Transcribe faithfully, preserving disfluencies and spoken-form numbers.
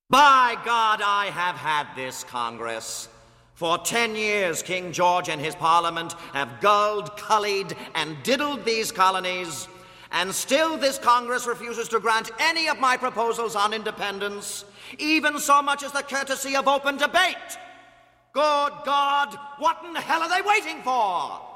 By God, I have had this Congress. For ten years, King George and his Parliament have gulled, cullied, and diddled these colonies, and still this Congress refuses to grant any of my proposals on independence, even so much as the courtesy of open debate. Good God, what in the hell are they waiting for?